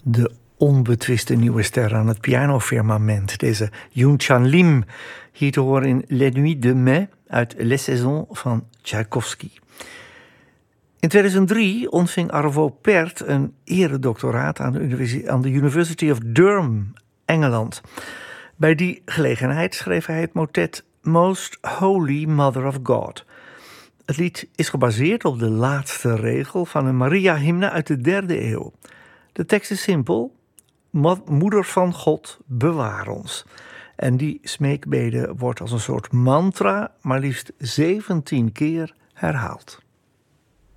De onbetwiste nieuwe ster aan het pianofirmament. Deze Yoon-Chan Lim, hier te horen in Les Nuits de Mai uit Les Saisons van Tchaikovsky. In 2003 ontving Arvo Pärt een eredoctoraat aan de University of Durham, Engeland. Bij die gelegenheid schreef hij het motet Most Holy Mother of God. Het lied is gebaseerd op de laatste regel van een Maria-hymne uit de 3e eeuw. De tekst is simpel: Moeder van God, bewaar ons. En die smeekbede wordt als een soort mantra maar liefst 17 keer herhaald.